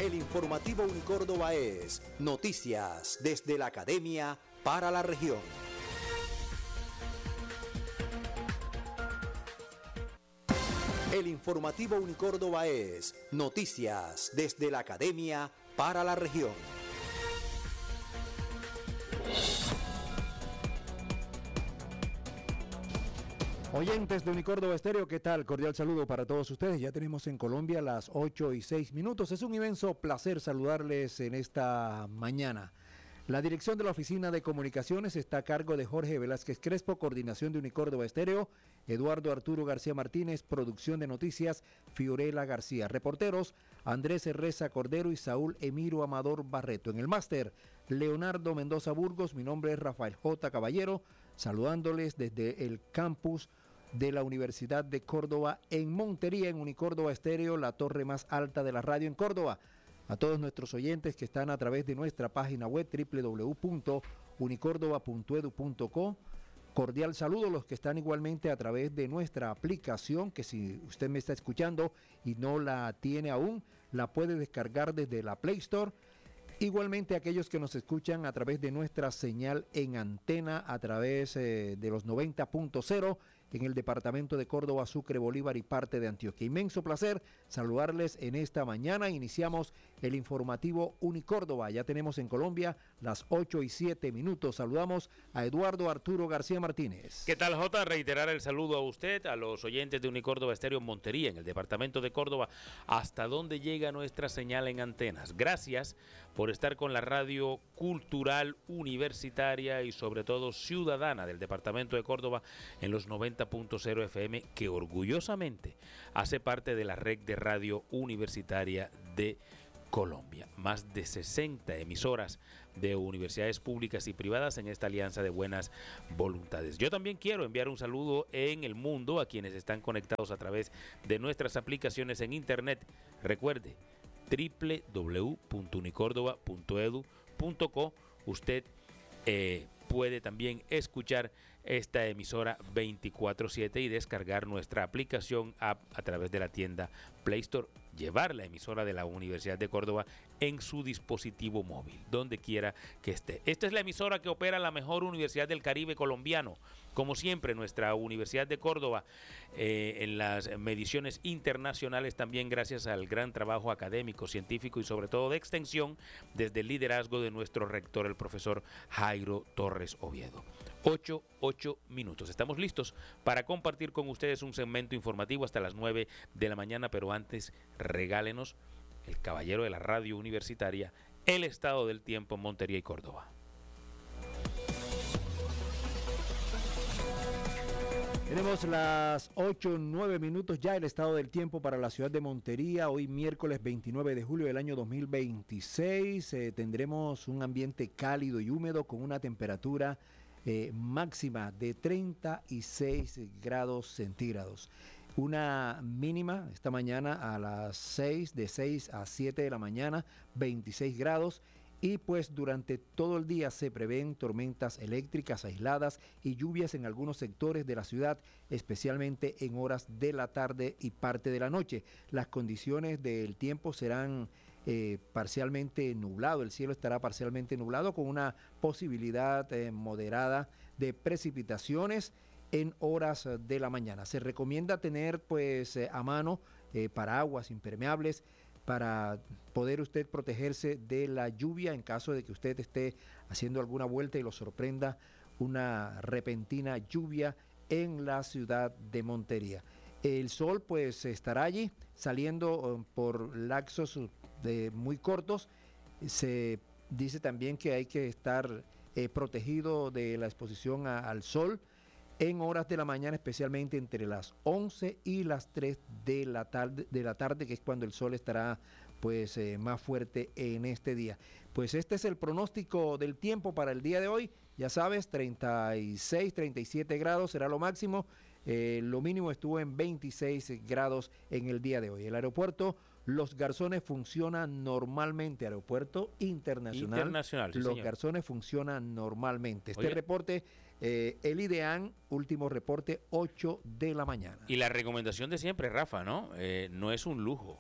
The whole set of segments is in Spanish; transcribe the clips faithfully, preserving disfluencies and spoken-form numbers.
El informativo Unicórdoba es noticias desde la Academia para la región. El informativo Unicórdoba es noticias desde la Academia para la región. Oyentes de Unicórdoba Estéreo, ¿qué tal? Cordial saludo para todos ustedes. Ya tenemos en Colombia las ocho y seis minutos. Es un inmenso placer saludarles en esta mañana. La dirección de la Oficina de Comunicaciones está a cargo de Jorge Velázquez Crespo, coordinación de Unicórdoba Estéreo, Eduardo Arturo García Martínez, producción de noticias, Fiorella García. Reporteros, Andrés Reza Cordero y Saúl Emiro Amador Barreto. En el máster, Leonardo Mendoza Burgos. Mi nombre es Rafael J. Caballero, saludándoles desde el campus de la Universidad de Córdoba en Montería, en Unicórdoba Estéreo, la torre más alta de la radio en Córdoba. A todos nuestros oyentes que están a través de nuestra página web doble u doble u doble u punto unicórdoba punto edu punto co. Cordial saludo a los que están igualmente a través de nuestra aplicación, que si usted me está escuchando y no la tiene aún, la puede descargar desde la Play Store. Igualmente aquellos que nos escuchan a través de nuestra señal en antena a través eh, de los noventa punto cero en el departamento de Córdoba, Sucre, Bolívar y parte de Antioquia. Inmenso placer saludarles en esta mañana. Iniciamos el informativo Unicórdoba. Ya tenemos en Colombia las ocho y siete minutos. Saludamos a Eduardo Arturo García Martínez. ¿Qué tal, Jota? Reiterar el saludo a usted, a los oyentes de Unicórdoba Estéreo en Montería, en el departamento de Córdoba, hasta donde llega nuestra señal en antenas. Gracias por estar con la radio cultural, universitaria y sobre todo ciudadana del departamento de Córdoba en los noventa punto cero F M, que orgullosamente hace parte de la red de radio universitaria de Colombia. Más de sesenta emisoras de universidades públicas y privadas en esta alianza de buenas voluntades. Yo también quiero enviar un saludo en el mundo a quienes están conectados a través de nuestras aplicaciones en internet. Recuerde, doble u doble u doble u punto unicórdoba punto edu punto co. Usted eh, puede también escuchar esta emisora veinticuatro siete y descargar nuestra aplicación app a través de la tienda Play Store. Llevar la emisora de la Universidad de Córdoba en su dispositivo móvil, donde quiera que esté. Esta es la emisora que opera la mejor universidad del Caribe colombiano. Como siempre, nuestra Universidad de Córdoba eh, en las mediciones internacionales, también gracias al gran trabajo académico, científico y sobre todo de extensión, desde el liderazgo de nuestro rector, el profesor Jairo Torres Oviedo. ocho, ocho minutos. Estamos listos para compartir con ustedes un segmento informativo hasta las nueve de la mañana, pero antes regálenos, el caballero de la radio universitaria, el estado del tiempo en Montería y Córdoba. Tenemos las ocho, nueve minutos ya, el estado del tiempo para la ciudad de Montería. Hoy miércoles veintinueve de julio del año dos mil veintiséis. Eh, tendremos un ambiente cálido y húmedo con una temperatura eh, máxima de treinta y seis grados centígrados. Una mínima esta mañana a las seis, de seis a siete de la mañana, veintiséis grados. Y pues durante todo el día se prevén tormentas eléctricas aisladas y lluvias en algunos sectores de la ciudad, especialmente en horas de la tarde y parte de la noche. Las condiciones del tiempo serán eh, parcialmente nublado, el cielo estará parcialmente nublado con una posibilidad eh, moderada de precipitaciones en horas de la mañana. Se recomienda tener pues eh, a mano eh, paraguas impermeables para poder usted protegerse de la lluvia en caso de que usted esté haciendo alguna vuelta y lo sorprenda una repentina lluvia en la ciudad de Montería. El sol pues estará allí saliendo por lapsos de muy cortos. Se dice también que hay que estar eh, protegido de la exposición a, al sol en horas de la mañana, especialmente entre las once y las tres de la tarde, de la tarde, que es cuando el sol estará pues eh, más fuerte en este día. Pues este es el pronóstico del tiempo para el día de hoy. Ya sabes, treinta y seis, treinta y siete grados será lo máximo. Eh, lo mínimo estuvo en veintiséis grados en el día de hoy. El aeropuerto Los Garzones funciona normalmente. Aeropuerto Internacional. Internacional, sí, Los señor. Garzones funcionan normalmente. Este Oye. reporte, eh, el IDEAN, último reporte, ocho de la mañana. Y la recomendación de siempre, Rafa, ¿no? Eh, no es un lujo.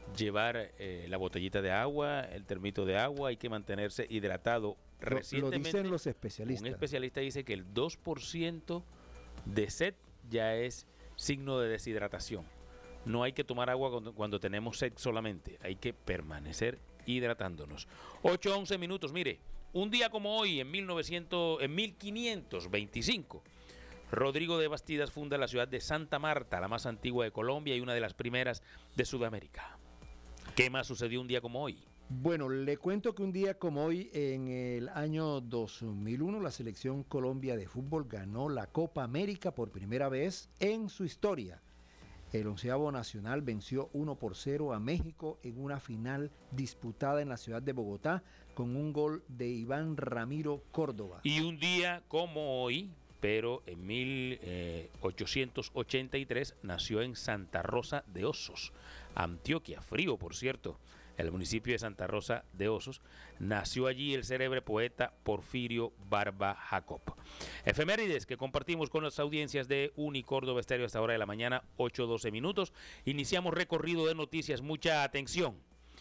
llevar eh, la botellita de agua, el termito de agua, hay que mantenerse hidratado. Lo, Recientemente, lo dicen los especialistas. un especialista dice que el dos por ciento de sed ya es signo de deshidratación. No hay que tomar agua cuando, cuando tenemos sed solamente, hay que permanecer hidratándonos. ocho once minutos, mire, un día como hoy, en, mil novecientos, en mil quinientos veinticinco, Rodrigo de Bastidas funda la ciudad de Santa Marta, la más antigua de Colombia y una de las primeras de Sudamérica. ¿Qué más sucedió un día como hoy? Bueno, le cuento que un día como hoy, en el año dos mil uno, la selección Colombia de fútbol ganó la Copa América por primera vez en su historia. El onceavo nacional venció uno por cero a México en una final disputada en la ciudad de Bogotá con un gol de Iván Ramiro Córdoba. Y un día como hoy, pero en mil ochocientos ochenta y tres, nació en Santa Rosa de Osos, Antioquia, frío por cierto, el municipio de Santa Rosa de Osos. Nació allí el célebre poeta Porfirio Barba Jacob. Efemérides que compartimos con las audiencias de Unicórdoba Estéreo a esta hora de la mañana, ocho doce minutos. Iniciamos recorrido de noticias, mucha atención.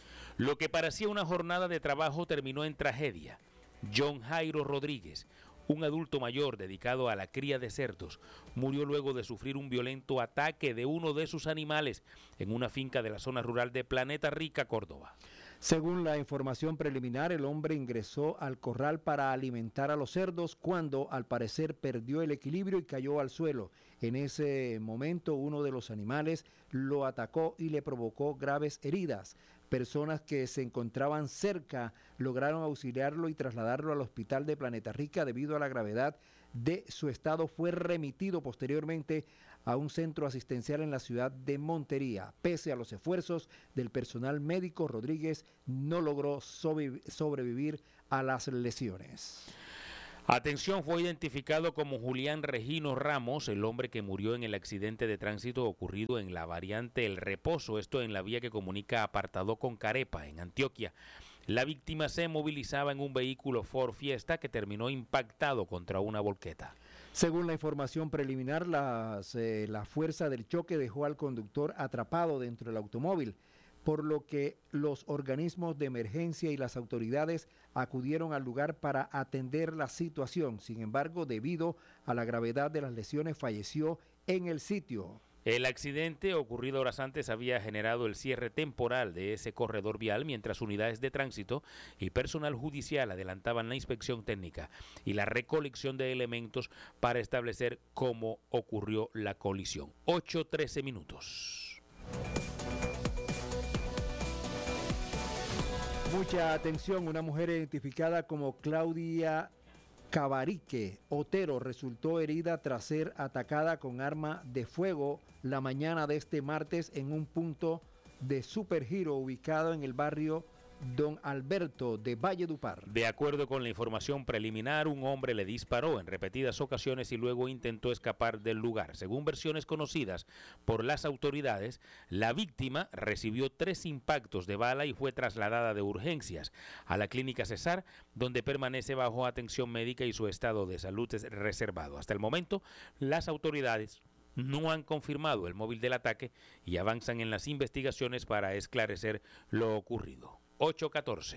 Lo que parecía una jornada de trabajo terminó en tragedia. John Jairo Rodríguez, un adulto mayor dedicado a la cría de cerdos, murió luego de sufrir un violento ataque de uno de sus animales en una finca de la zona rural de Planeta Rica, Córdoba. Según la información preliminar, el hombre ingresó al corral para alimentar a los cerdos cuando, al parecer, perdió el equilibrio y cayó al suelo. En ese momento, uno de los animales lo atacó y le provocó graves heridas. Personas que se encontraban cerca lograron auxiliarlo y trasladarlo al hospital de Planeta Rica. Debido a la gravedad de su estado, fue remitido posteriormente a un centro asistencial en la ciudad de Montería. Pese a los esfuerzos del personal médico, Rodríguez no logró sobrevivir a las lesiones. Atención, fue identificado como Julián Regino Ramos, el hombre que murió en el accidente de tránsito ocurrido en la variante El Reposo, esto en la vía que comunica Apartadó con Carepa, en Antioquia. La víctima se movilizaba en un vehículo Ford Fiesta que terminó impactado contra una volqueta. Según la información preliminar, las, eh, la fuerza del choque dejó al conductor atrapado dentro del automóvil, por lo que los organismos de emergencia y las autoridades acudieron al lugar para atender la situación. Sin embargo, debido a la gravedad de las lesiones, falleció en el sitio. El accidente ocurrido horas antes había generado el cierre temporal de ese corredor vial mientras unidades de tránsito y personal judicial adelantaban la inspección técnica y la recolección de elementos para establecer cómo ocurrió la colisión. ocho trece minutos. Mucha atención, una mujer identificada como Claudia Cabarique Otero resultó herida tras ser atacada con arma de fuego la mañana de este martes en un punto de Supergiro ubicado en el barrio Don Alberto de Valledupar. De acuerdo con la información preliminar, un hombre le disparó en repetidas ocasiones y luego intentó escapar del lugar. Según versiones conocidas por las autoridades, la víctima recibió tres impactos de bala y fue trasladada de urgencias a la clínica Cesar, donde permanece bajo atención médica y su estado de salud es reservado. Hasta el momento, las autoridades no han confirmado el móvil del ataque y avanzan en las investigaciones para esclarecer lo ocurrido. ocho catorce.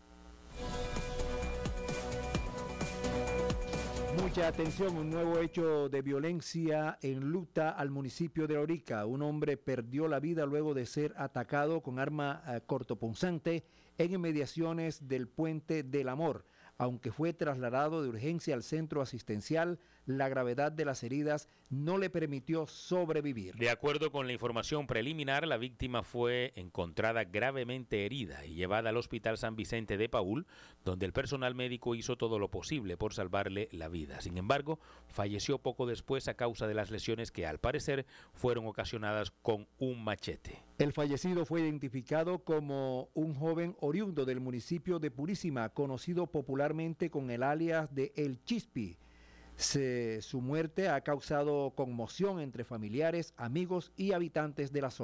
Mucha atención, un nuevo hecho de violencia enluta al municipio de Lorica. Un hombre perdió la vida luego de ser atacado con arma eh, cortopunzante en inmediaciones del Puente del Amor. Aunque fue trasladado de urgencia al centro asistencial, la gravedad de las heridas no le permitió sobrevivir. De acuerdo con la información preliminar, la víctima fue encontrada gravemente herida y llevada al Hospital San Vicente de Paúl, donde el personal médico hizo todo lo posible por salvarle la vida. Sin embargo, falleció poco después a causa de las lesiones que, al parecer, fueron ocasionadas con un machete. El fallecido fue identificado como un joven oriundo del municipio de Purísima, conocido popularmente con el alias de El Chispi. Se, su muerte ha causado conmoción entre familiares, amigos y habitantes de la zona.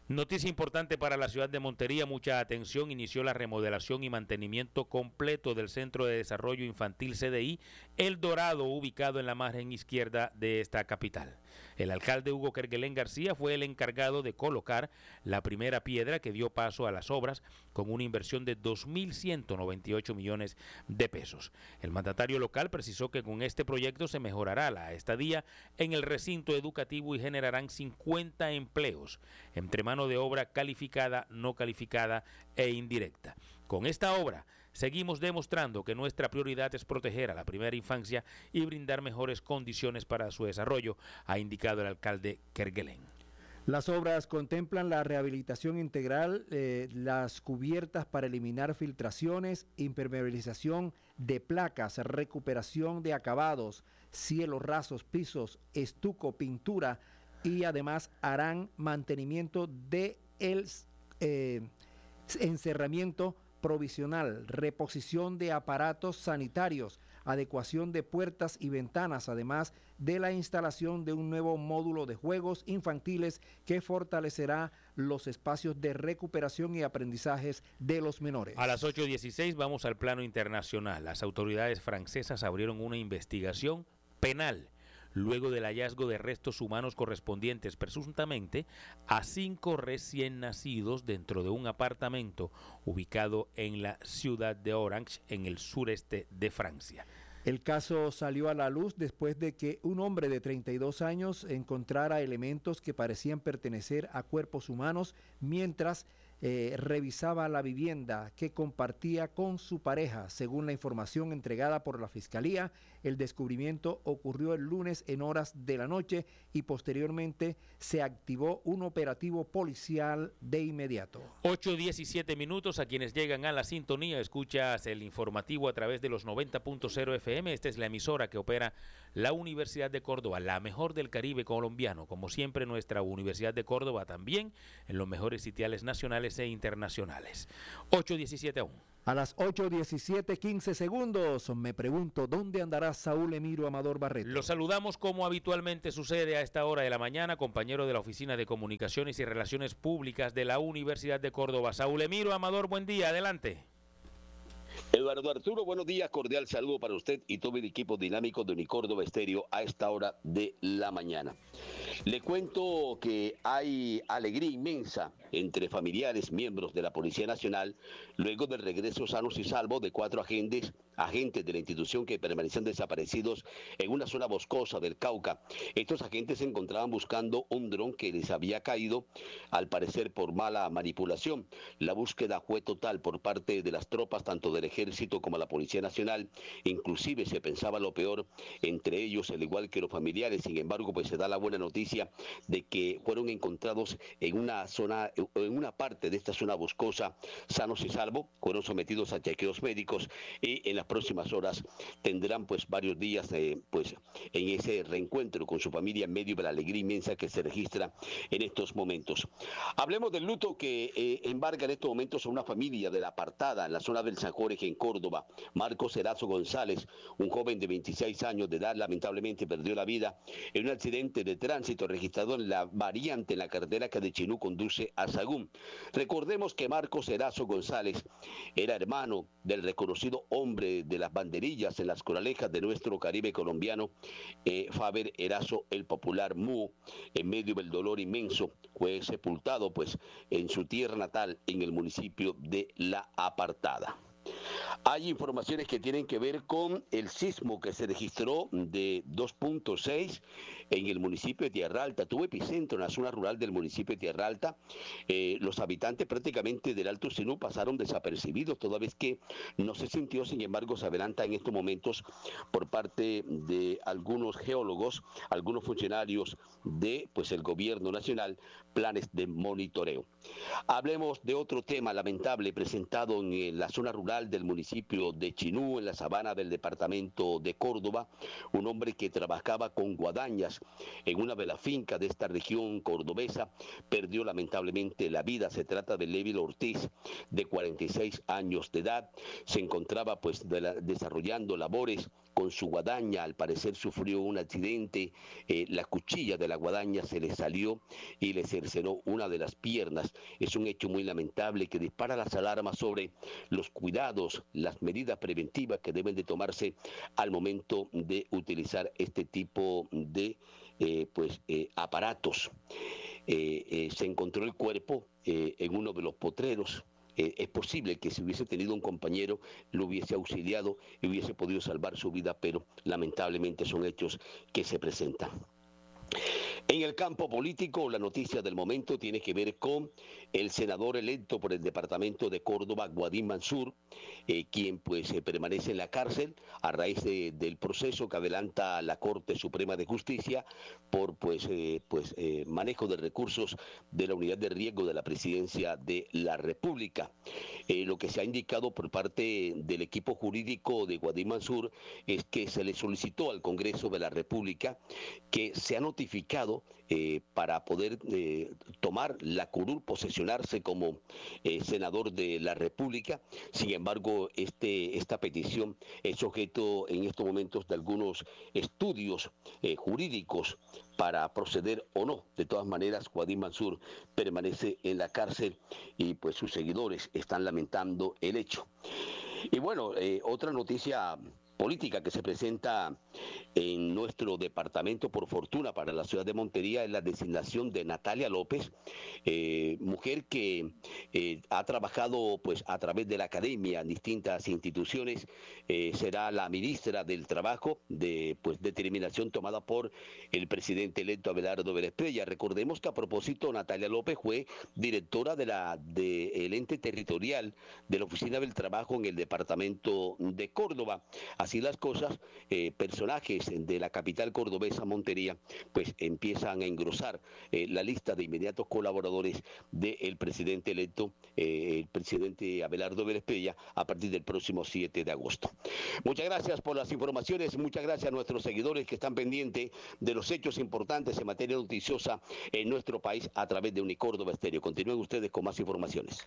Noticia importante para la ciudad de Montería, mucha atención, inició la remodelación y mantenimiento completo del Centro de Desarrollo Infantil C D I El Dorado, ubicado en la margen izquierda de esta capital. El alcalde Hugo Kerguelén García fue el encargado de colocar la primera piedra que dio paso a las obras con una inversión de dos mil ciento noventa y ocho millones de pesos. El mandatario local precisó que con este proyecto se mejorará la estadía en el recinto educativo y generarán cincuenta empleos entre mano de obra calificada, no calificada e indirecta. Con esta obra seguimos demostrando que nuestra prioridad es proteger a la primera infancia y brindar mejores condiciones para su desarrollo, ha indicado el alcalde Kerguelén. Las obras contemplan la rehabilitación integral, eh, las cubiertas para eliminar filtraciones, impermeabilización de placas, recuperación de acabados, cielos rasos, pisos, estuco, pintura, y además harán mantenimiento de el eh, encerramiento provisional, reposición de aparatos sanitarios, adecuación de puertas y ventanas, además de la instalación de un nuevo módulo de juegos infantiles que fortalecerá los espacios de recuperación y aprendizajes de los menores. A las ocho dieciséis vamos al plano internacional. Las autoridades francesas abrieron una investigación penal luego del hallazgo de restos humanos correspondientes presuntamente a cinco recién nacidos dentro de un apartamento ubicado en la ciudad de Orange, en el sureste de Francia. El caso salió a la luz después de que un hombre de treinta y dos años encontrara elementos que parecían pertenecer a cuerpos humanos mientras eh, revisaba la vivienda que compartía con su pareja. Según la información entregada por la Fiscalía, el descubrimiento ocurrió el lunes en horas de la noche y posteriormente se activó un operativo policial de inmediato. ocho diecisiete minutos, a quienes llegan a la sintonía, escuchas el informativo a través de los noventa punto cero F M. Esta es la emisora que opera la Universidad de Córdoba, la mejor del Caribe colombiano. Como siempre, nuestra Universidad de Córdoba también en los mejores sitiales nacionales e internacionales. ocho diecisiete aún. A las ocho diecisiete, quince segundos, me pregunto, ¿dónde andará Saúl Emiro Amador Barreto? Lo saludamos como habitualmente sucede a esta hora de la mañana, compañero de la Oficina de Comunicaciones y Relaciones Públicas de la Universidad de Córdoba. Saúl Emiro Amador, buen día, adelante. Eduardo Arturo, buenos días, cordial saludo para usted y todo el equipo dinámico de Unicórdoba Estéreo a esta hora de la mañana. Le cuento que hay alegría inmensa entre familiares, miembros de la Policía Nacional, luego del regreso sanos y salvos de cuatro agentes, agentes de la institución que permanecían desaparecidos en una zona boscosa del Cauca. Estos agentes se encontraban buscando un dron que les había caído, al parecer por mala manipulación. La búsqueda fue total por parte de las tropas, tanto del Ejército como la Policía Nacional. Inclusive se pensaba lo peor entre ellos, al igual que los familiares. Sin embargo, pues se da la buena noticia de que fueron encontrados en una zona, en una parte de esta zona boscosa, sanos y salvos, fueron sometidos a chequeos médicos y en las próximas horas tendrán pues varios días eh, pues en ese reencuentro con su familia en medio de la alegría inmensa que se registra en estos momentos. Hablemos del luto que eh, embarga en estos momentos a una familia de La Apartada, en la zona del San Jorge, en Córdoba. Marcos Erazo González, un joven de veintiséis años de edad, lamentablemente perdió la vida en un accidente de tránsito registrado en la variante en la carretera que de Chinú conduce a Sagún. Recordemos que Marcos Erazo González era hermano del reconocido hombre de las banderillas en las coralejas de nuestro Caribe colombiano, eh, Faber Erazo, el popular Mu. En medio del dolor inmenso fue sepultado pues en su tierra natal, en el municipio de La Apartada. Hay informaciones que tienen que ver con el sismo que se registró de dos punto seis en el municipio de Tierra Alta. Tuvo epicentro en la zona rural del municipio de Tierra Alta. Eh, los habitantes prácticamente del Alto Sinú pasaron desapercibidos, toda vez que no se sintió. Sin embargo, se adelanta en estos momentos por parte de algunos geólogos, algunos funcionarios de pues el gobierno nacional, planes de monitoreo. Hablemos de otro tema lamentable presentado en la zona rural del municipio municipio de Chinú, en la sabana del departamento de Córdoba, un hombre que trabajaba con guadañas en una de las fincas de esta región cordobesa, perdió lamentablemente la vida. Se trata de Lévil Ortiz, de cuarenta y seis años de edad. Se encontraba pues de la, desarrollando labores con su guadaña. Al parecer sufrió un accidente, eh, la cuchilla de la guadaña se le salió y le cercenó una de las piernas. Es un hecho muy lamentable que dispara las alarmas sobre los cuidados, las medidas preventivas que deben de tomarse al momento de utilizar este tipo de eh, pues, eh, aparatos. Eh, eh, se encontró el cuerpo eh, en uno de los potreros. Eh, es posible que si hubiese tenido un compañero lo hubiese auxiliado y hubiese podido salvar su vida, pero lamentablemente son hechos que se presentan. En el campo político, la noticia del momento tiene que ver con el senador electo por el departamento de Córdoba, Guadín Mansur, eh, quien pues eh, permanece en la cárcel a raíz de, del proceso que adelanta la Corte Suprema de Justicia por pues, eh, pues eh, manejo de recursos de la unidad de riesgo de la Presidencia de la República. Eh, lo que se ha indicado por parte del equipo jurídico de Guadín Mansur es que se le solicitó al Congreso de la República que se ha notificado Eh, para poder eh, tomar la curul, posesionarse como eh, senador de la República. Sin embargo, este, esta petición es objeto en estos momentos de algunos estudios eh, jurídicos para proceder o no. De todas maneras, Guadín Mansur permanece en la cárcel y pues sus seguidores están lamentando el hecho. Y bueno, eh, otra noticia política que se presenta en nuestro departamento, por fortuna para la ciudad de Montería, es la designación de Natalia López, eh, mujer que eh, ha trabajado pues a través de la academia en distintas instituciones. Eh, será la ministra del Trabajo, de pues determinación tomada por el presidente electo Abelardo Vélez Prella. Recordemos que a propósito, Natalia López fue directora de la del ente territorial de la Oficina del Trabajo en el departamento de Córdoba. Así las cosas, eh, personajes de la capital cordobesa, Montería, pues empiezan a engrosar eh, la lista de inmediatos colaboradores del presidente electo, eh, el presidente Abelardo Vélez Prella, a partir del próximo siete de agosto. Muchas gracias por las informaciones, muchas gracias a nuestros seguidores que están pendientes de los hechos importantes en materia noticiosa en nuestro país a través de Unicórdoba Estéreo. Continúen ustedes con más informaciones.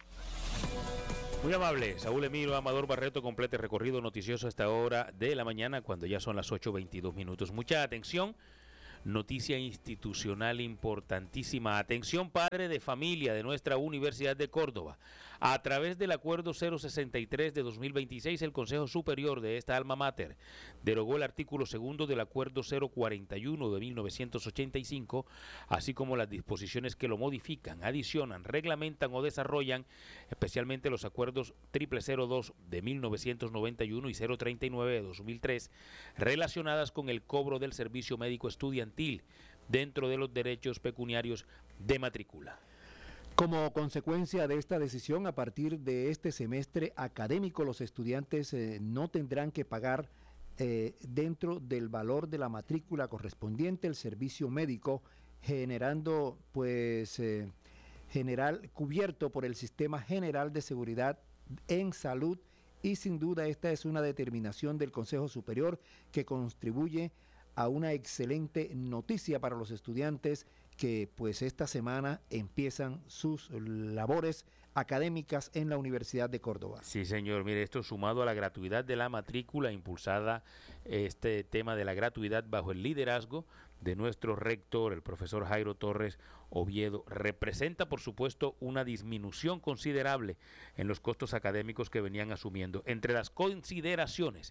Muy amable, Saúl Emilio Amador Barreto completa el recorrido noticioso a esta hora de la mañana, cuando ya son las ocho veintidós minutos. Mucha atención, noticia institucional importantísima. Atención, padre de familia de nuestra Universidad de Córdoba. A través del acuerdo cero sesenta y tres de dos mil veintiséis, el Consejo Superior de esta alma mater derogó el artículo segundo del acuerdo cero cuarenta y uno de mil novecientos ochenta y cinco, así como las disposiciones que lo modifican, adicionan, reglamentan o desarrollan, especialmente los acuerdos cero cero dos de mil novecientos noventa y uno y cero treinta y nueve de dos mil tres, relacionadas con el cobro del servicio médico estudiantil dentro de los derechos pecuniarios de matrícula. Como consecuencia de esta decisión, a partir de este semestre académico, los estudiantes eh, no tendrán que pagar eh, dentro del valor de la matrícula correspondiente el servicio médico, generando pues eh, general cubierto por el Sistema General de Seguridad en Salud, y sin duda esta es una determinación del Consejo Superior que contribuye a una excelente noticia para los estudiantes que pues esta semana empiezan sus labores académicas en la Universidad de Córdoba. Sí, señor. Mire, esto sumado a la gratuidad de la matrícula, impulsada este tema de la gratuidad bajo el liderazgo de nuestro rector, el profesor Jairo Torres Oviedo, representa, por supuesto, una disminución considerable en los costos académicos que venían asumiendo. Entre las consideraciones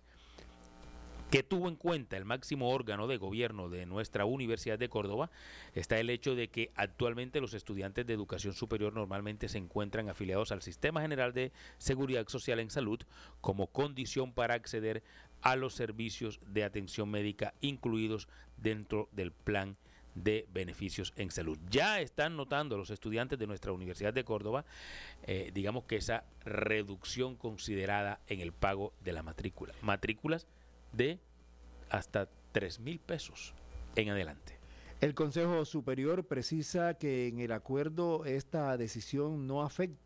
que tuvo en cuenta el máximo órgano de gobierno de nuestra Universidad de Córdoba está el hecho de que actualmente los estudiantes de educación superior normalmente se encuentran afiliados al Sistema General de Seguridad Social en Salud como condición para acceder a los servicios de atención médica incluidos dentro del plan de beneficios en salud. Ya están notando los estudiantes de nuestra Universidad de Córdoba, eh, digamos que esa reducción considerada en el pago de la matrícula. Matrículas de hasta tres mil pesos en adelante. El Consejo Superior precisa que en el acuerdo esta decisión no afecta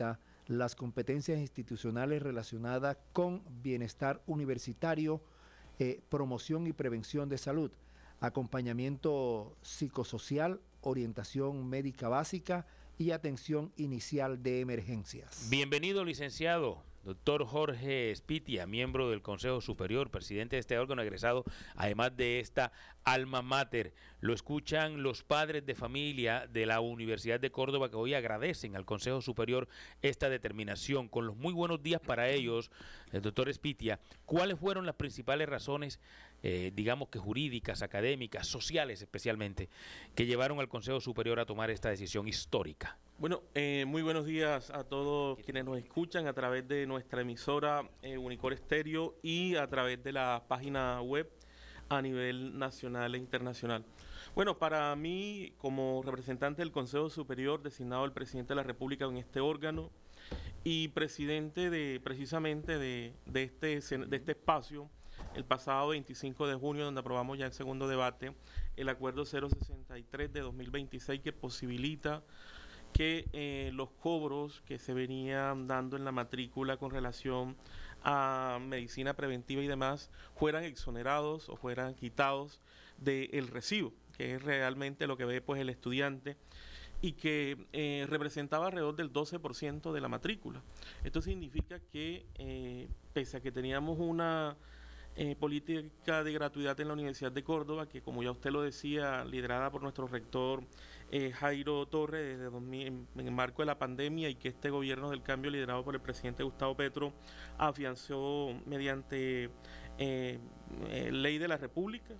las competencias institucionales relacionadas con bienestar universitario, eh, promoción y prevención de salud, acompañamiento psicosocial, orientación médica básica y atención inicial de emergencias. Bienvenido, licenciado. Doctor Jorge Espitia, miembro del Consejo Superior, presidente de este órgano egresado, además de esta alma mater. Lo escuchan los padres de familia de la Universidad de Córdoba, que hoy agradecen al Consejo Superior esta determinación. Con los muy buenos días para ellos, el doctor Espitia, ¿cuáles fueron las principales razones, eh, digamos que jurídicas, académicas, sociales especialmente, que llevaron al Consejo Superior a tomar esta decisión histórica? Bueno, eh, muy buenos días a todos quienes nos escuchan a través de nuestra emisora eh, Unicor Estéreo y a través de la página web a nivel nacional e internacional. Bueno, para mí, como representante del Consejo Superior, designado el presidente de la República en este órgano y presidente de precisamente de, de, este, de este espacio, el pasado veinticinco de junio, donde aprobamos ya el segundo debate, el acuerdo cero sesenta y tres de dos mil veintiséis, que posibilita que eh, los cobros que se venían dando en la matrícula con relación a medicina preventiva y demás fueran exonerados o fueran quitados del recibo, que es realmente lo que ve pues el estudiante, y que eh, representaba alrededor del doce por ciento de la matrícula. Esto significa que eh, pese a que teníamos una eh, política de gratuidad en la Universidad de Córdoba, que como ya usted lo decía, liderada por nuestro rector Eh, Jairo Torres desde dos mil, en, en el marco de la pandemia, y que este gobierno del cambio liderado por el presidente Gustavo Petro afianzó mediante eh, eh, ley de la República,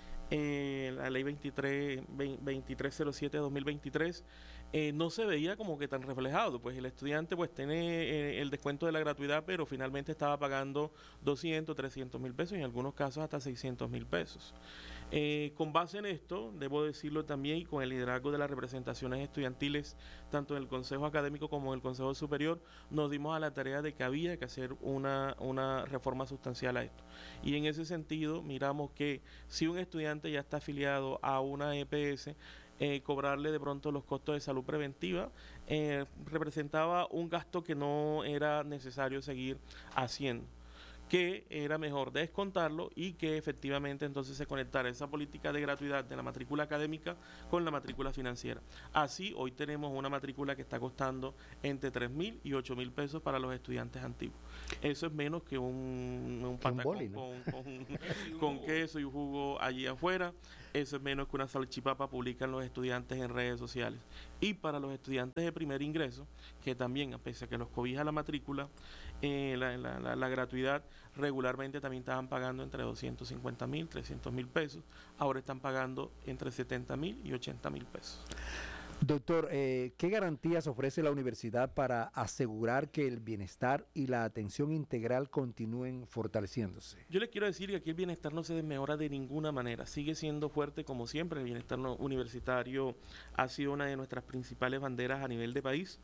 eh, la ley veintitrés cero siete de dos mil veintitrés, eh, no se veía como que tan reflejado, pues el estudiante pues tiene eh, el descuento de la gratuidad, pero finalmente estaba pagando doscientos, trescientos mil pesos y en algunos casos hasta seiscientos mil pesos. Eh, con base en esto, debo decirlo también, y con el liderazgo de las representaciones estudiantiles, tanto en el Consejo Académico como en el Consejo Superior, nos dimos a la tarea de que había que hacer una, una reforma sustancial a esto. Y en ese sentido, miramos que si un estudiante ya está afiliado a una E P S, eh, cobrarle de pronto los costos de salud preventiva eh, representaba un gasto que no era necesario seguir haciendo, que era mejor descontarlo y que efectivamente entonces se conectara esa política de gratuidad de la matrícula académica con la matrícula financiera. Así, hoy tenemos una matrícula que está costando entre tres mil y ocho mil pesos para los estudiantes antiguos. Eso es menos que un, un patacón boli, ¿no? con, con, con queso y un jugo allí afuera. Eso es menos que una salchipapa publican los estudiantes en redes sociales. Y para los estudiantes de primer ingreso, que también, pese a que los cobija la matrícula, eh, la, la, la, la gratuidad, regularmente también estaban pagando entre doscientos cincuenta mil, trescientos mil pesos. Ahora están pagando entre setenta mil y ochenta mil pesos. Doctor, eh, ¿qué garantías ofrece la universidad para asegurar que el bienestar y la atención integral continúen fortaleciéndose? Yo les quiero decir que aquí el bienestar no se desmejora de ninguna manera, sigue siendo fuerte como siempre. El bienestar no, universitario ha sido una de nuestras principales banderas a nivel de país.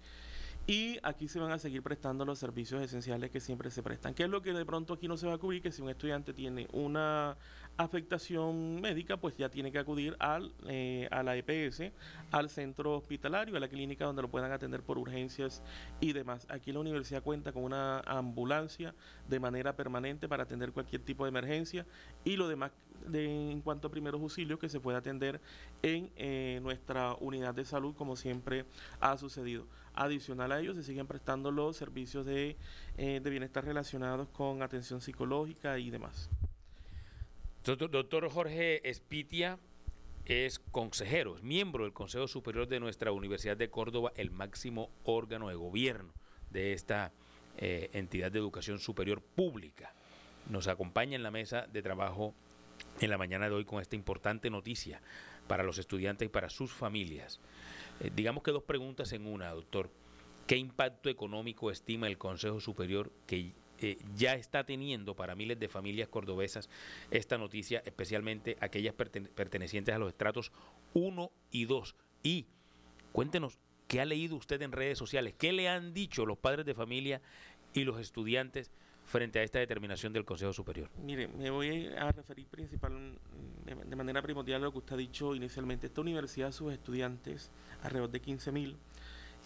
Y aquí se van a seguir prestando los servicios esenciales que siempre se prestan. ¿Qué es lo que de pronto aquí no se va a cubrir? Que si un estudiante tiene una afectación médica, pues ya tiene que acudir al, eh, a la E P S, al centro hospitalario, a la clínica donde lo puedan atender por urgencias y demás. Aquí la universidad cuenta con una ambulancia de manera permanente para atender cualquier tipo de emergencia, y lo demás de, en cuanto a primeros auxilios, que se puede atender en eh, nuestra unidad de salud, como siempre ha sucedido. Adicional a ello, se siguen prestando los servicios de, eh, de bienestar relacionados con atención psicológica y demás. Doctor, doctor Jorge Espitia es consejero, es miembro del Consejo Superior de nuestra Universidad de Córdoba, el máximo órgano de gobierno de esta eh, entidad de educación superior pública. Nos acompaña en la mesa de trabajo en la mañana de hoy con esta importante noticia para los estudiantes y para sus familias. Eh, digamos que dos preguntas en una, doctor. ¿Qué impacto económico estima el Consejo Superior que eh, ya está teniendo para miles de familias cordobesas esta noticia, especialmente aquellas perten- pertenecientes a los estratos uno y dos? Y cuéntenos, ¿qué ha leído usted en redes sociales? ¿Qué le han dicho los padres de familia y los estudiantes frente a esta determinación del Consejo Superior? Mire, me voy a referir principal, de manera primordial a lo que usted ha dicho inicialmente. Esta universidad, sus estudiantes, alrededor de quince mil,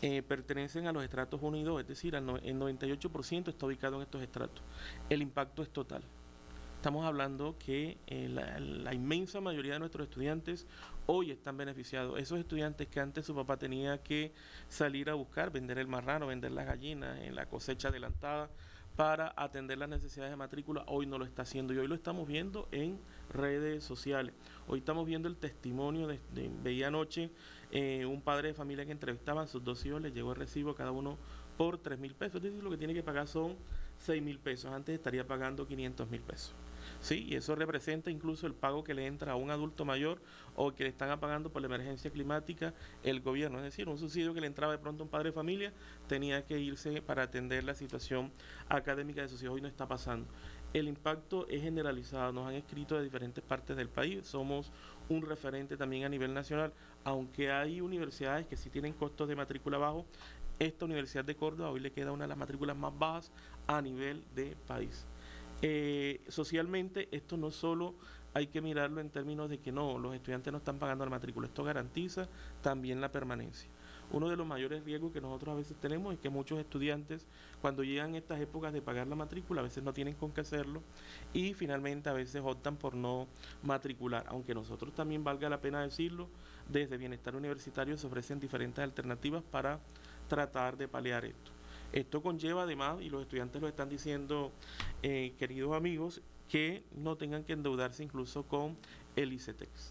eh, pertenecen a los estratos uno y dos, es decir, el noventa y ocho por ciento está ubicado en estos estratos. El impacto es total. Estamos hablando que eh, la, la inmensa mayoría de nuestros estudiantes hoy están beneficiados. Esos estudiantes que antes su papá tenía que salir a buscar, vender el marrano, vender las gallinas en la cosecha adelantada para atender las necesidades de matrícula, hoy no lo está haciendo y hoy lo estamos viendo en redes sociales. Hoy estamos viendo el testimonio, de, de veía anoche eh, un padre de familia que entrevistaba a sus dos hijos, les llegó el recibo a cada uno por tres mil pesos, es decir, lo que tiene que pagar son seis mil pesos, antes estaría pagando quinientos mil pesos. Sí, y eso representa incluso el pago que le entra a un adulto mayor o que le están pagando por la emergencia climática el gobierno. Es decir, un subsidio que le entraba de pronto a un padre de familia tenía que irse para atender la situación académica de sus hijos. Hoy no está pasando. El impacto es generalizado. Nos han escrito de diferentes partes del país. Somos un referente también a nivel nacional. Aunque hay universidades que sí tienen costos de matrícula bajos, esta Universidad de Córdoba hoy le queda una de las matrículas más bajas a nivel de país. Eh, socialmente esto no solo hay que mirarlo en términos de que no, los estudiantes no están pagando la matrícula, esto garantiza también la permanencia. Uno de los mayores riesgos que nosotros a veces tenemos es que muchos estudiantes cuando llegan estas épocas de pagar la matrícula a veces no tienen con qué hacerlo y finalmente a veces optan por no matricular, aunque nosotros también valga la pena decirlo, desde Bienestar Universitario se ofrecen diferentes alternativas para tratar de paliar esto. Esto conlleva además, y los estudiantes lo están diciendo, eh, queridos amigos, que no tengan que endeudarse incluso con el ICETEX.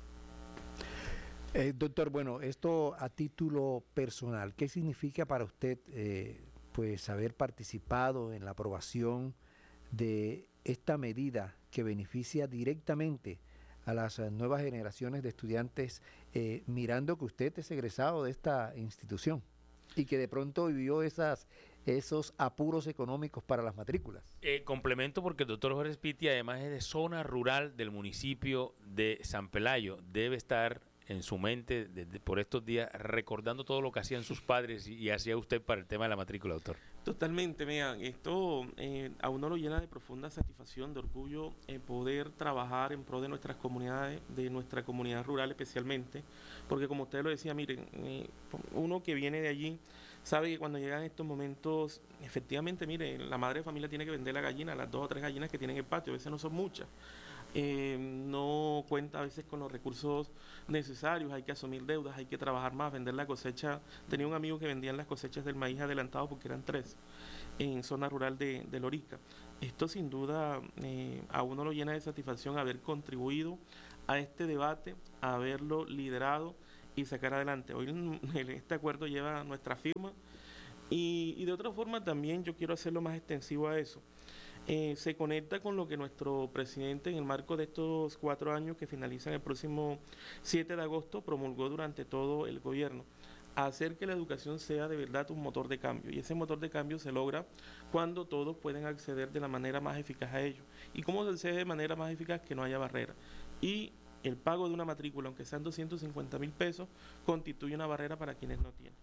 Eh, doctor, bueno, esto a título personal, ¿qué significa para usted eh, pues haber participado en la aprobación de esta medida que beneficia directamente a las uh, nuevas generaciones de estudiantes, eh, mirando que usted es egresado de esta institución y que de pronto vivió esas esos apuros económicos para las matrículas? Eh, complemento porque el doctor Jorge Spitia además es de zona rural del municipio de San Pelayo. Debe estar en su mente desde por estos días recordando todo lo que hacían sus padres y, y hacía usted para el tema de la matrícula, doctor. Totalmente, vean, esto eh, a uno lo llena de profunda satisfacción, de orgullo, eh, poder trabajar en pro de nuestras comunidades, de nuestra comunidad rural especialmente, porque como usted lo decía, miren, eh, uno que viene de allí sabe que cuando llegan estos momentos, efectivamente, mire, la madre de familia tiene que vender la gallina, las dos o tres gallinas que tiene en el patio, a veces no son muchas. Eh, no cuenta a veces con los recursos necesarios, hay que asumir deudas, hay que trabajar más, vender la cosecha. Tenía un amigo que vendía las cosechas del maíz adelantado porque eran tres en zona rural de, de Lorica. Esto sin duda eh, a uno lo llena de satisfacción haber contribuido a este debate, haberlo liderado y sacar adelante. Hoy este acuerdo lleva nuestra firma y, y de otra forma también yo quiero hacerlo más extensivo a eso. Eh, se conecta con lo que nuestro presidente en el marco de estos cuatro años que finalizan el próximo siete de agosto promulgó durante todo el gobierno, hacer que la educación sea de verdad un motor de cambio, y ese motor de cambio se logra cuando todos pueden acceder de la manera más eficaz a ello. ¿Y cómo se accede de manera más eficaz? Que no haya barrera. Y el pago de una matrícula, aunque sean doscientos cincuenta mil pesos, constituye una barrera para quienes no tienen.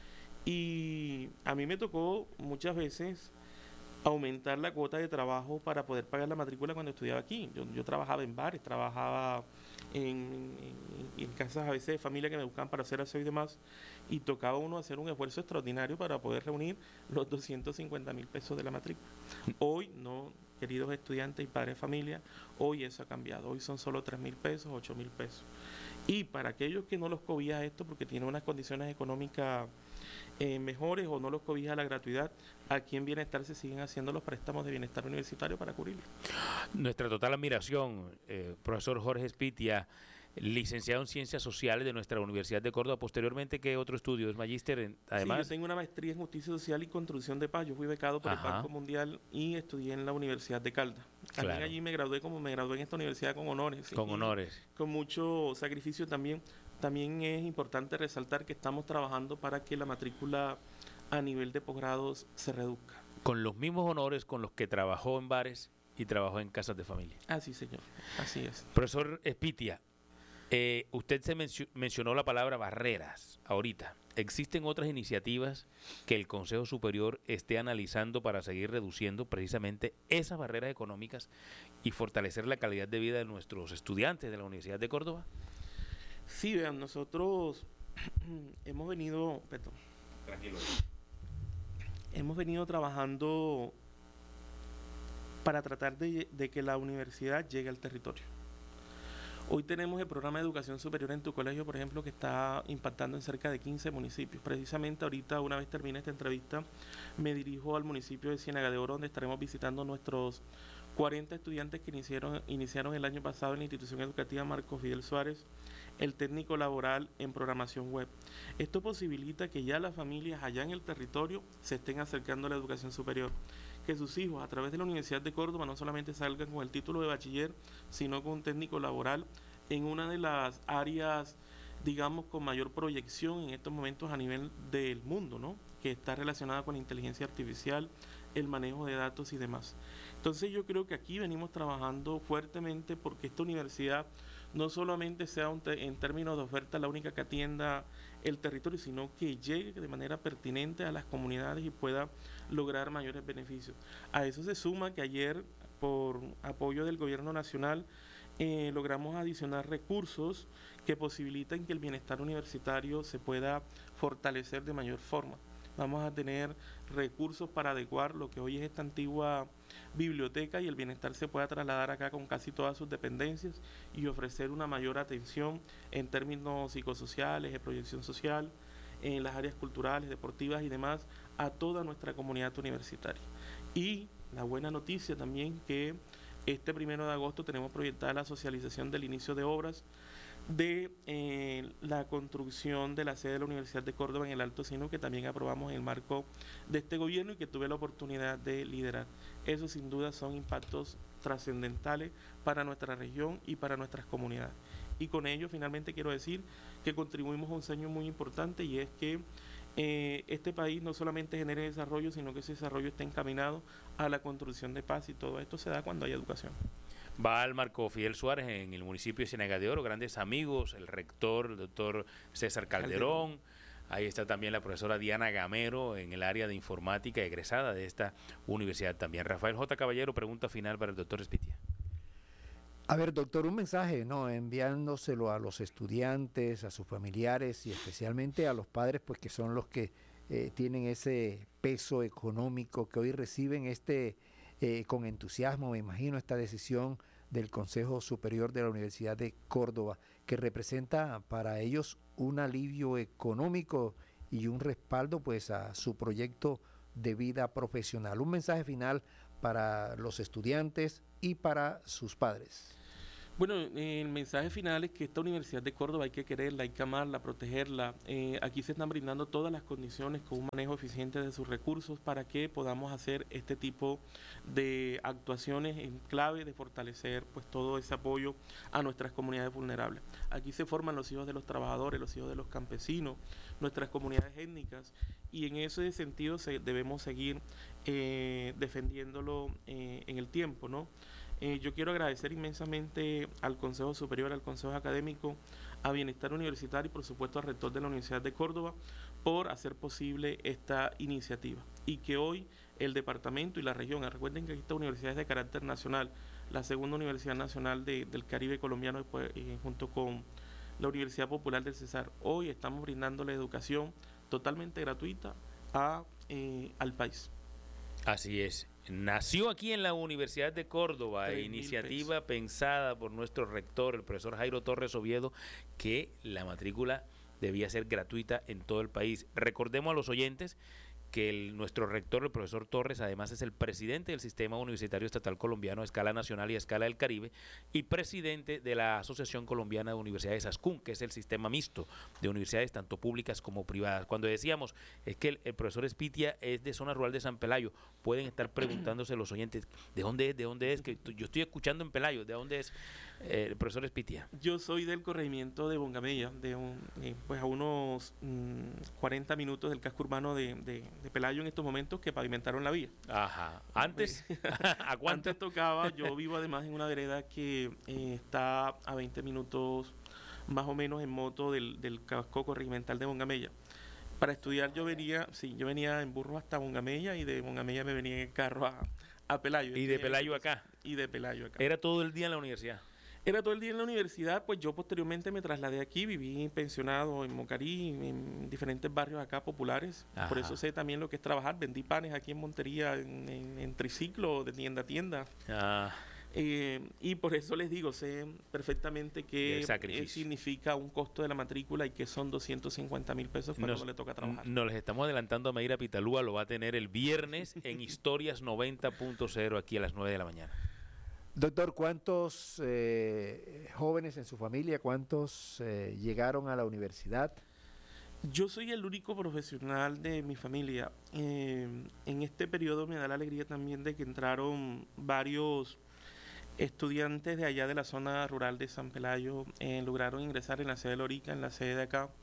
Y a mí me tocó muchas veces aumentar la cuota de trabajo para poder pagar la matrícula cuando estudiaba aquí. Yo, yo trabajaba en bares, trabajaba en, en, en casas a veces de familia que me buscaban para hacer aseo y demás, y tocaba uno hacer un esfuerzo extraordinario para poder reunir los doscientos cincuenta mil pesos de la matrícula. Hoy no, queridos estudiantes y padres de familia, hoy eso ha cambiado. Hoy son solo tres mil pesos, ocho mil pesos. Y para aquellos que no los cobija esto porque tienen unas condiciones económicas Eh, mejores o no los cobija la gratuidad, aquí en Bienestar se siguen haciendo los préstamos de bienestar universitario para cubrirlo. Nuestra total admiración, eh, profesor Jorge Spitia, licenciado en Ciencias Sociales de nuestra Universidad de Córdoba. Posteriormente, ¿qué otro estudio? ¿Es magíster? En, además? Sí, yo tengo una maestría en Justicia Social y Construcción de Paz. Yo fui becado por Ajá. el Banco Mundial y estudié en la Universidad de Caldas. También claro. allí me gradué como me gradué en esta universidad con honores. Con y, honores. Con mucho sacrificio también. También es importante resaltar que estamos trabajando para que la matrícula a nivel de posgrados se reduzca. Con los mismos honores con los que trabajó en bares y trabajó en casas de familia. Así, señor. Así es. Profesor Spitia, eh, usted se mencio- mencionó la palabra barreras ahorita. ¿Existen otras iniciativas que el Consejo Superior esté analizando para seguir reduciendo precisamente esas barreras económicas y fortalecer la calidad de vida de nuestros estudiantes de la Universidad de Córdoba? Sí, vean, nosotros hemos venido, perdón, tranquilo. Hemos venido trabajando para tratar de, de que la universidad llegue al territorio. Hoy tenemos el programa de educación superior en tu colegio, por ejemplo, que está impactando en cerca de quince municipios. Precisamente ahorita, una vez termine esta entrevista, me dirijo al municipio de Ciénaga de Oro, donde estaremos visitando nuestros cuarenta estudiantes que iniciaron, iniciaron el año pasado en la institución educativa Marco Fidel Suárez, el técnico laboral en programación web. Esto posibilita que ya las familias allá en el territorio se estén acercando a la educación superior, que sus hijos a través de la Universidad de Córdoba no solamente salgan con el título de bachiller, sino con un técnico laboral en una de las áreas, digamos, con mayor proyección en estos momentos a nivel del mundo, ¿no? Que está relacionada con la inteligencia artificial, el manejo de datos y demás. Entonces yo creo que aquí venimos trabajando fuertemente porque esta universidad no solamente sea un te- en términos de oferta la única que atienda el territorio, sino que llegue de manera pertinente a las comunidades y pueda lograr mayores beneficios. A eso se suma que ayer, por apoyo del gobierno nacional, eh, logramos adicionar recursos que posibilitan que el bienestar universitario se pueda fortalecer de mayor forma. Vamos a tener recursos para adecuar lo que hoy es esta antigua biblioteca y el bienestar se pueda trasladar acá con casi todas sus dependencias y ofrecer una mayor atención en términos psicosociales, de proyección social, en las áreas culturales, deportivas y demás a toda nuestra comunidad universitaria. Y la buena noticia también que este primero de agosto tenemos proyectada la socialización del inicio de obras de eh, la construcción de la sede de la Universidad de Córdoba en el Alto Sinu, que también aprobamos en el marco de este gobierno y que tuve la oportunidad de liderar. Esos sin duda son impactos trascendentales para nuestra región y para nuestras comunidades. Y con ello finalmente quiero decir que contribuimos a un sueño muy importante y es que eh, este país no solamente genere desarrollo, sino que ese desarrollo esté encaminado a la construcción de paz y todo esto se da cuando hay educación. Va al Marco Fidel Suárez en el municipio de Ciénaga de Oro, grandes amigos, el rector, el doctor César Calderón, ahí está también la profesora Diana Gamero en el área de informática egresada de esta universidad también. Rafael J. Caballero, pregunta final para el doctor Espitia. A ver, doctor, un mensaje, ¿no? Enviándoselo a los estudiantes, a sus familiares y especialmente a los padres, pues que son los que eh, tienen ese peso económico que hoy reciben este Eh, con entusiasmo, me imagino, esta decisión del Consejo Superior de la Universidad de Córdoba, que representa para ellos un alivio económico y un respaldo pues a su proyecto de vida profesional. Un mensaje final para los estudiantes y para sus padres. Bueno, el mensaje final es que esta Universidad de Córdoba hay que quererla, hay que amarla, protegerla. Eh, aquí se están brindando todas las condiciones con un manejo eficiente de sus recursos para que podamos hacer este tipo de actuaciones en clave de fortalecer pues todo ese apoyo a nuestras comunidades vulnerables. Aquí se forman los hijos de los trabajadores, los hijos de los campesinos, nuestras comunidades étnicas y en ese sentido se, debemos seguir eh, defendiéndolo eh, en el tiempo, ¿no? Eh, yo quiero agradecer inmensamente al Consejo Superior, al Consejo Académico, a Bienestar Universitario y por supuesto al rector de la Universidad de Córdoba por hacer posible esta iniciativa y que hoy el departamento y la región, recuerden que esta universidad es de carácter nacional, la segunda universidad nacional de, del Caribe colombiano después, eh, junto con la Universidad Popular del Cesar, hoy estamos brindando la educación totalmente gratuita a, eh, al país. Así es. Nació aquí en la Universidad de Córdoba, iniciativa pensada por nuestro rector, el profesor Jairo Torres Oviedo, que la matrícula debía ser gratuita en todo el país. Recordemos a los oyentes que el, nuestro rector, el profesor Torres, además es el presidente del Sistema Universitario Estatal Colombiano a escala nacional y a escala del Caribe y presidente de la Asociación Colombiana de Universidades ASCUN, que es el sistema mixto de universidades tanto públicas como privadas. Cuando decíamos es que el, el profesor Espitia es de zona rural de San Pelayo, pueden estar preguntándose los oyentes, ¿de dónde es? ¿De dónde es? Que yo estoy escuchando en Pelayo, ¿de dónde es eh, el profesor Espitia? Yo soy del corregimiento de Bongamella, de un, eh, pues a unos mmm, cuarenta minutos del casco urbano de, de, de Pelayo en estos momentos que pavimentaron la vía. Ajá. ¿Antes? ¿A cuánto? Antes tocaba, yo vivo además en una vereda que eh, está a veinte minutos más o menos en moto del, del casco corregimental de Bongamella. Para estudiar yo venía, sí, yo venía en burro hasta Bongamella y de Bongamella me venía en el carro a, a Pelayo. ¿Y de Pelayo acá? Y de Pelayo acá. ¿Era todo el día en la universidad? Era todo el día en la universidad, pues yo posteriormente me trasladé aquí, viví pensionado en Mocarí, en diferentes barrios acá populares. Ajá. Por eso sé también lo que es trabajar. Vendí panes aquí en Montería, en, en, en triciclo, de tienda a tienda. Ah. Eh, y por eso les digo, sé perfectamente qué significa un costo de la matrícula y que son doscientos cincuenta mil pesos cuando nos, le toca trabajar. Nos les estamos adelantando a Meira Pitalúa, lo va a tener el viernes en Historias noventa punto cero aquí a las nueve de la mañana. Doctor, ¿cuántos eh, jóvenes en su familia, cuántos eh, llegaron a la universidad? Yo soy el único profesional de mi familia. Eh, en este periodo me da la alegría también de que entraron varios estudiantes de allá de la zona rural de San Pelayo, eh, lograron ingresar en la sede de Lorica, en la sede de acá.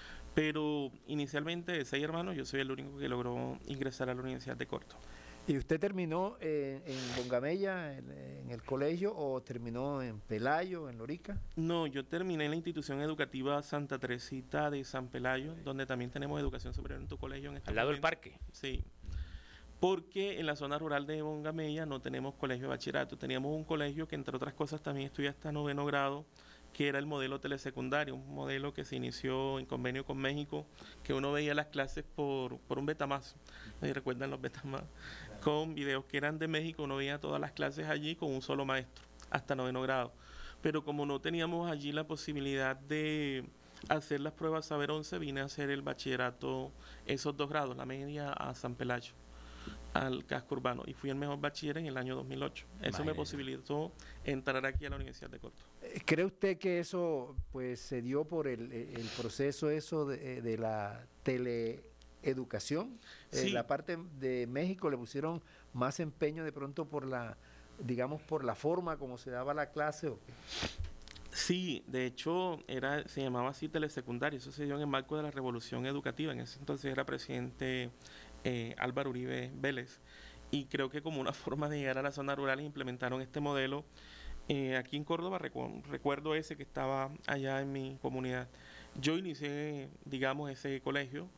Pero inicialmente de seis hermanos, yo soy el único que logró ingresar a la Universidad de Córdoba. ¿Y usted terminó en, en Bongamella, en, en el colegio, o terminó en Pelayo, en Lorica? No, yo terminé en la institución educativa Santa Teresita de San Pelayo, donde también tenemos educación superior en tu colegio. En este ¿Al lado momento. del parque? Sí. Porque en la zona rural de Bongamella no tenemos colegio de bachillerato. Teníamos un colegio que, entre otras cosas, también estudia hasta noveno grado, que era el modelo telesecundario, un modelo que se inició en convenio con México, que uno veía las clases por, por un Betamax. ¿Me recuerdan los Betamax? Con videos que eran de México, uno veía todas las clases allí con un solo maestro, hasta noveno grado. Pero como no teníamos allí la posibilidad de hacer las pruebas Saber once, vine a hacer el bachillerato, esos dos grados, la media a San Pelayo, al casco urbano, y fui el mejor bachiller en el año dos mil ocho. Eso Imagínate. Me posibilitó entrar aquí a la Universidad de Córdoba. ¿Cree usted que eso pues se dio por el, el proceso eso de, de la teleeducación? Sí. Eh, la parte de México le pusieron más empeño de pronto por la, digamos, por la forma como se daba la clase. ¿O qué? Sí, de hecho era, se llamaba así telesecundario. Eso se dio en el marco de la Revolución Educativa. En ese entonces era presidente Eh, Álvaro Uribe Vélez, y creo que como una forma de llegar a la zona rural implementaron este modelo. Eh, aquí en Córdoba recu- recuerdo ese que estaba allá en mi comunidad. Yo inicié, digamos, ese colegio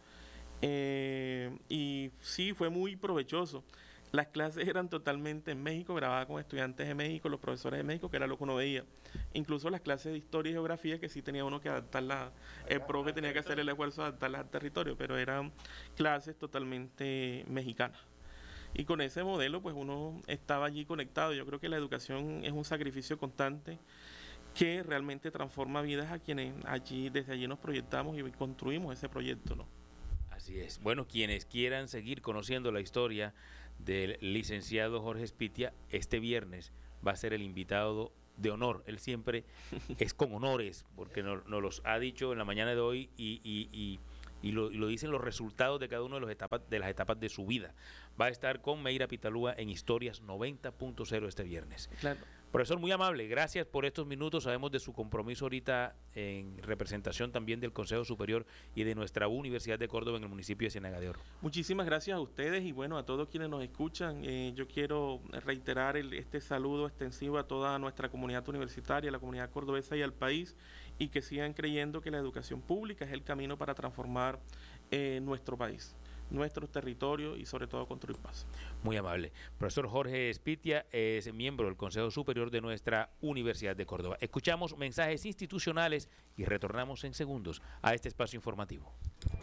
eh, y sí, fue muy provechoso. Las clases eran totalmente en México, grabadas con estudiantes de México, los profesores de México, que era lo que uno veía. Incluso las clases de historia y geografía, que sí tenía uno que adaptarlas, el profe tenía que hacer el esfuerzo de adaptarlas al territorio, pero eran clases totalmente mexicanas. Y con ese modelo, pues uno estaba allí conectado. Yo creo que la educación es un sacrificio constante que realmente transforma vidas a quienes allí, desde allí nos proyectamos y construimos ese proyecto, ¿no? Así es. Bueno, quienes quieran seguir conociendo la historia del licenciado Jorge Espitia, este viernes va a ser el invitado de honor. Él siempre es con honores, porque nos, nos los ha dicho en la mañana de hoy y, y, y, y, lo, y lo dicen los resultados de cada una de, los etapas, de las etapas de su vida. Va a estar con Meira Pitalúa en Historias noventa punto cero este viernes. Claro. Profesor, muy amable, gracias por estos minutos. Sabemos de su compromiso ahorita en representación también del Consejo Superior y de nuestra Universidad de Córdoba en el municipio de Ciénaga de Oro. Muchísimas gracias a ustedes y bueno, a todos quienes nos escuchan. Eh, yo quiero reiterar el, este saludo extensivo a toda nuestra comunidad universitaria, a la comunidad cordobesa y al país, y que sigan creyendo que la educación pública es el camino para transformar eh, nuestro país, nuestros territorios y sobre todo construir paz. Muy amable. Profesor Jorge Espitia es miembro del Consejo Superior de nuestra Universidad de Córdoba. Escuchamos mensajes institucionales y retornamos en segundos a este espacio informativo.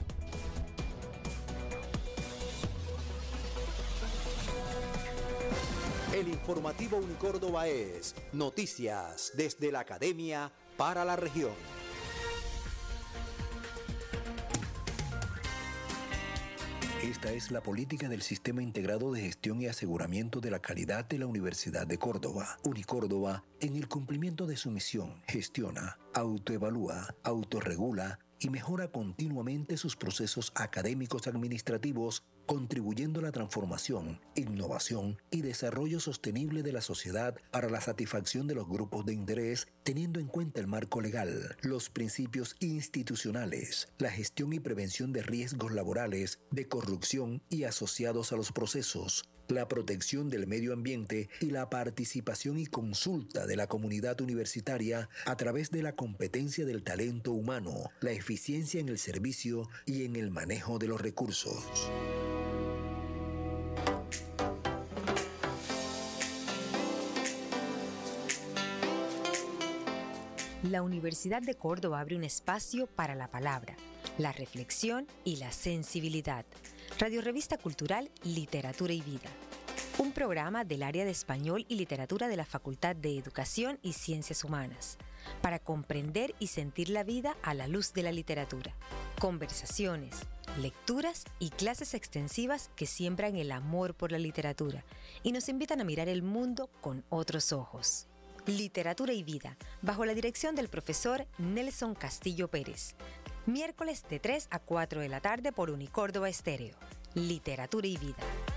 El informativo Unicórdoba es noticias desde la Academia para la región. Esta es la política del Sistema Integrado de Gestión y Aseguramiento de la Calidad de la Universidad de Córdoba. Unicórdoba, en el cumplimiento de su misión, gestiona, autoevalúa, autorregula y mejora continuamente sus procesos académicos administrativos, contribuyendo a la transformación, innovación y desarrollo sostenible de la sociedad para la satisfacción de los grupos de interés, teniendo en cuenta el marco legal, los principios institucionales, la gestión y prevención de riesgos laborales, de corrupción y asociados a los procesos, la protección del medio ambiente y la participación y consulta de la comunidad universitaria a través de la competencia del talento humano, la eficiencia en el servicio y en el manejo de los recursos. la Universidad de Córdoba abre un espacio para la palabra, la reflexión y la sensibilidad. Radio Revista Cultural Literatura y Vida. Un programa del área de Español y Literatura de la Facultad de Educación y Ciencias Humanas, para comprender y sentir la vida a la luz de la literatura. Conversaciones, lecturas y clases extensivas que siembran el amor por la literatura y nos invitan a mirar el mundo con otros ojos. Literatura y Vida, bajo la dirección del profesor Nelson Castillo Pérez. Miércoles de tres a cuatro de la tarde por Unicórdoba Estéreo. Literatura y Vida.